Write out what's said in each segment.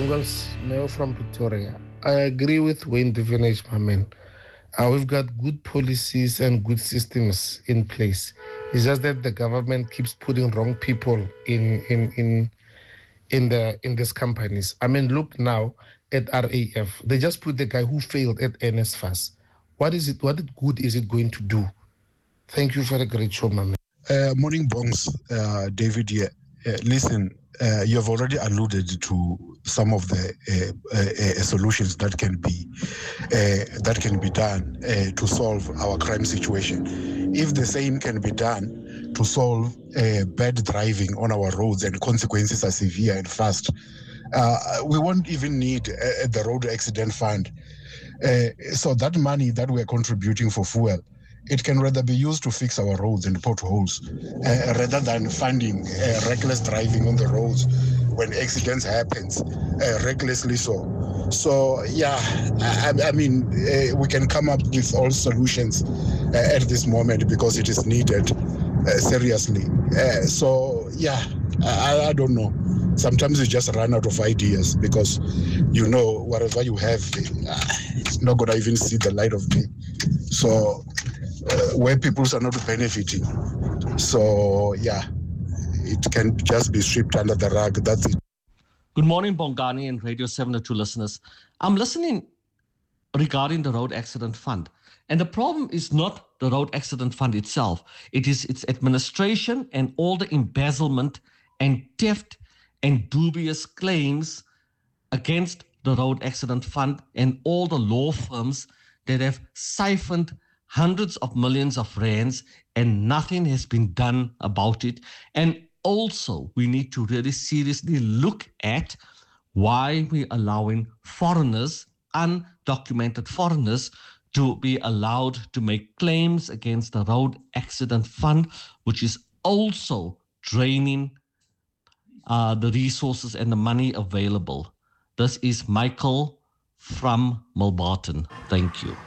Bongos, Mayor from Pretoria. I agree with Wayne Divinage, my man. We've got good policies and good systems in place. It's just that the government keeps putting wrong people in these companies. I mean, look now at RAF. They just put the guy who failed at NSFAS. What good is it going to do? Thank you for a great show, my man. Morning, Bongs. David here. Listen, you have already alluded to some of the solutions that can be done to solve our crime situation. If the same can be done to solve bad driving on our roads and consequences are severe and fast, we won't even need the road accident fund. So that money that we're contributing for fuel, it can rather be used to fix our roads and potholes rather than funding reckless driving on the roads when accidents happens, recklessly so. So, yeah, I mean, we can come up with all solutions at this moment because it is needed seriously. So, yeah, I don't know. Sometimes you just run out of ideas because, whatever you have, it's not going to even see the light of day. So, where people are not benefiting. So, yeah, it can just be swept under the rug. That's it. Good morning, Bongani and Radio 702 listeners. I'm listening regarding the Road Accident Fund. And the problem is not the Road Accident Fund itself. It is its administration and all the embezzlement and theft and dubious claims against the Road Accident Fund and all the law firms that have siphoned hundreds of millions of rands and nothing has been done about it. And also, we need to really seriously look at why we're allowing foreigners, undocumented foreigners, to be allowed to make claims against the Road Accident Fund, which is also draining the resources and the money available. This is Michael from Milbarton. Thank you.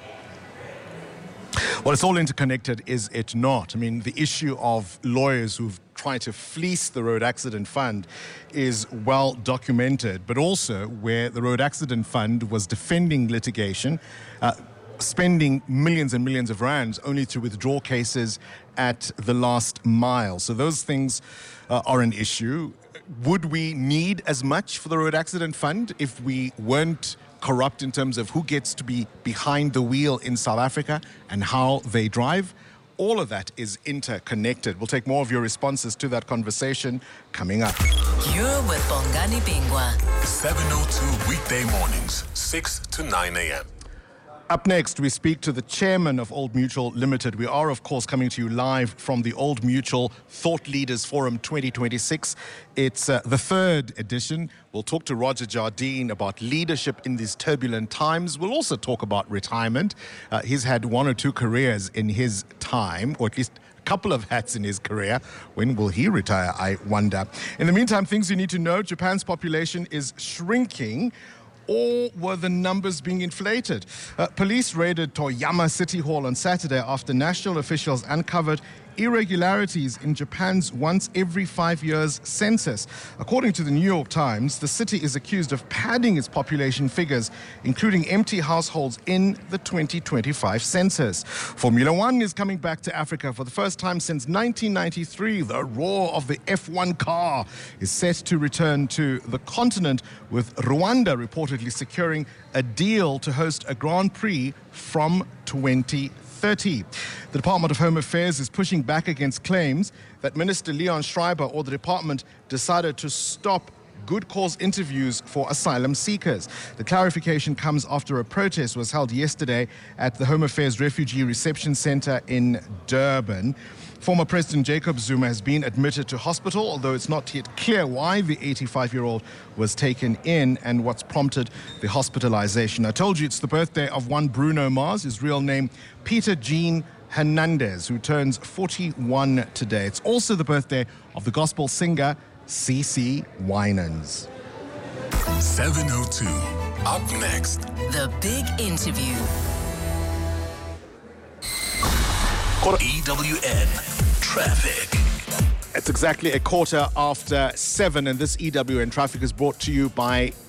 Well, it's all interconnected, is it not? I mean, the issue of lawyers who've tried to fleece the Road Accident Fund is well documented, but also where the Road Accident Fund was defending litigation, spending millions and millions of rands only to withdraw cases at the last mile. So those things are an issue. Would we need as much for the Road Accident Fund if we weren't corrupt in terms of who gets to be behind the wheel in South Africa and how they drive? All of that is interconnected. We'll take more of your responses to that conversation coming up. You're with Bongani Bingwa. 702 weekday mornings, 6 to 9 a.m. Up next, we speak to the chairman of Old Mutual Limited. We are, of course, coming to you live from the Old Mutual Thought Leaders Forum 2026. It's the third edition. We'll talk to Roger Jardine about leadership in these turbulent times. We'll also talk about retirement. He's had one or two careers in his time, or at least a couple of hats in his career. When will he retire, I wonder? In the meantime, things you need to know: Japan's population is shrinking. Or were the numbers being inflated? Police raided Toyama City Hall on Saturday after national officials uncovered irregularities in Japan's once every 5 years census. According to the New York Times, the city is accused of padding its population figures, including empty households in the 2025 census. Formula One is coming back to Africa for the first time since 1993. The roar of the F1 car is set to return to the continent, with Rwanda reportedly securing a deal to host a Grand Prix from 2030. The Department of Home Affairs is pushing back against claims that Minister Leon Schreiber or the department decided to stop good cause interviews for asylum seekers. The clarification comes after a protest was held yesterday at the Home Affairs Refugee Reception Center in Durban. Former President Jacob Zuma has been admitted to hospital, although it's not yet clear why the 85-year-old was taken in and what's prompted the hospitalization. I told you it's the birthday of one Bruno Mars, his real name Peter Jean Hernandez, who turns 41 today. It's also the birthday of the gospel singer CeCe Winans. 702. Up next, The Big Interview. EWN Traffic. It's exactly 7:15, and this EWN Traffic is brought to you by